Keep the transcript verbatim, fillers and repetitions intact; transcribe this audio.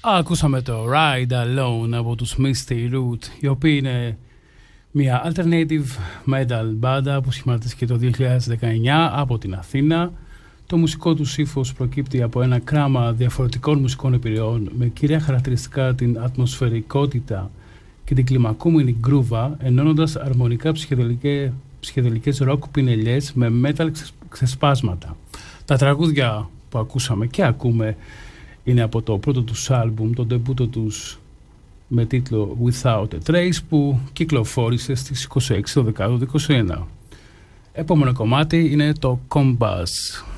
Ακούσαμε το Ride Alone από τους Misty Root, οι οποίοι είναι μια alternative metal μπάντα που σχηματίστηκε το δύο χιλιάδες δεκαεννιά από την Αθήνα. Το μουσικό του ύφος προκύπτει από ένα κράμα διαφορετικών μουσικών εμπειριών με κυρία χαρακτηριστικά την ατμοσφαιρικότητα και την κλιμακούμενη γκρούβα, ενώνοντας αρμονικά ψυχεδελικές ροκ πινελιές με metal ξεσπάσματα. Τα τραγούδια που ακούσαμε και ακούμε είναι από το πρώτο τους άλμπουμ, το ντεμπούτο τους με τίτλο Without a Trace, που κυκλοφόρησε στις είκοσι έξι του δεκάτου είκοσι ένα. Επόμενο κομμάτι είναι το Compass.